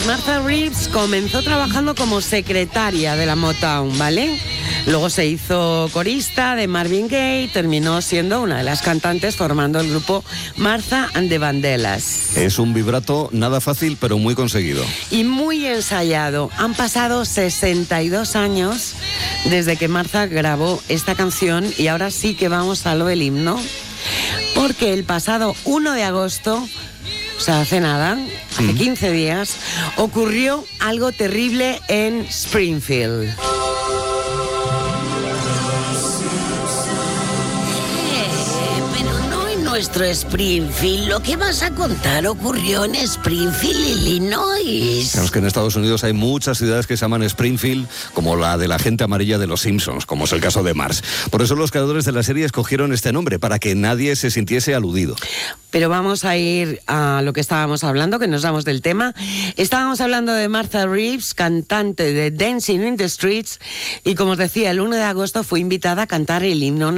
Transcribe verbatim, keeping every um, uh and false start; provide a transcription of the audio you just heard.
Martha Reeves comenzó trabajando como secretaria de la Motown, ¿vale? Luego se hizo corista de Marvin Gaye y terminó siendo una de las cantantes formando el grupo Martha and the Vandellas. Es un vibrato nada fácil, pero muy conseguido. Y muy ensayado. Han pasado sesenta y dos años desde que Martha grabó esta canción y ahora sí que vamos a lo del himno, porque el pasado uno de agosto... O sea, hace nada, hace quince días, ocurrió algo terrible en Springfield. Nuestro Springfield, lo que vas a contar ocurrió en Springfield, Illinois. Sabemos que en Estados Unidos hay muchas ciudades que se llaman Springfield, como la de la gente amarilla de los Simpsons, como es el caso de Mars. Por eso los creadores de la serie escogieron este nombre, para que nadie se sintiese aludido. Pero vamos a ir a lo que estábamos hablando, que nos vamos del tema. Estábamos hablando de Martha Reeves, cantante de Dancing in the Streets, y como os decía, el uno de agosto fue invitada a cantar el himno